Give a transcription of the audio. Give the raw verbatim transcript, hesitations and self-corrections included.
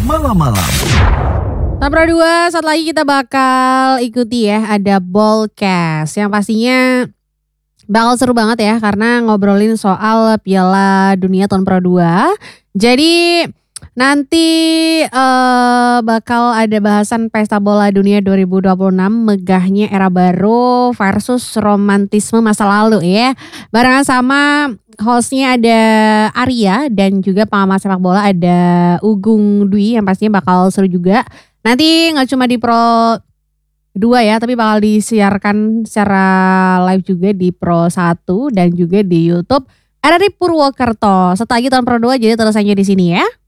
malam-malam. Nah, Pro dua, saat lagi kita bakal ikuti ya, ada Ballcast yang pastinya bakal seru banget ya karena ngobrolin soal Piala Dunia tahun Pro dua. Jadi nanti uh, bakal ada bahasan Pesta Bola Dunia dua ribu dua puluh enam, megahnya era baru versus romantisme masa lalu ya. Barengan sama hostnya ada Arya dan juga pengamat sepak bola ada Ugung Dwi yang pastinya bakal seru juga. Nanti gak cuma di Pro dua ya, tapi bakal disiarkan secara live juga di Pro satu dan juga di YouTube R R I Purwokerto. Setelah lagi tahun Pro dua, jadi terus aja di sini ya.